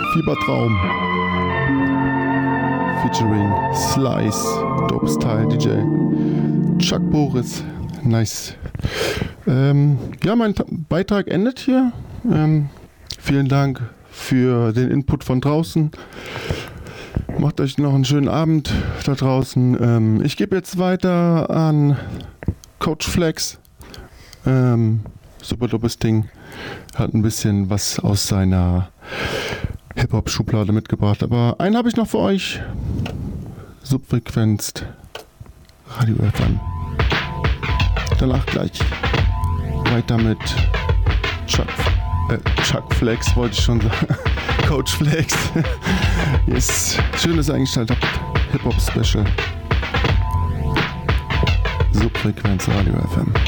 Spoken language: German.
Fiebertraum. Featuring Slice, Dope Style DJ. Chuck Boris, nice. Ja, mein Beitrag endet hier. Vielen Dank für den Input von draußen. Macht euch noch einen schönen Abend da draußen. Ich gebe jetzt weiter an Coach Flex. Super dopes Ding. Hat ein bisschen was aus seiner Hip-Hop-Schublade mitgebracht. Aber einen habe ich noch für euch. Subfrequenz Radio FM. Danach gleich weiter mit Chuck Flex, wollte ich schon sagen. Coach Flex. Yes. Schön, dass ihr eingestellt habt. Hip-Hop Special. Subfrequenz Radio FM.